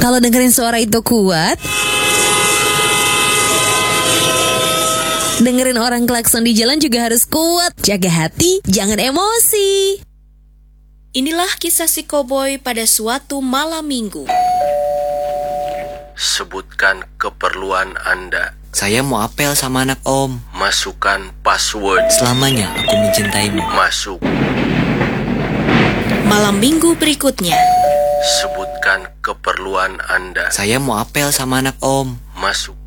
Kalau dengerin suara itu kuat, dengerin orang klakson di jalan juga harus kuat. Jaga hati, jangan emosi. Inilah kisah si koboi pada suatu malam minggu. Sebutkan keperluan Anda. Saya mau apel sama anak om. Masukkan password. Selamanya aku mencintaimu. Masuk. Malam minggu berikutnya. Sebutkan keperluan Anda. Saya mau apel sama anak om. Masuk.